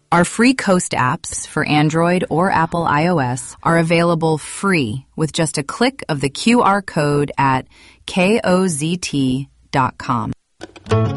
Our free Coast apps for Android or Apple iOS are available free with just a click of the QR code at kozt.com.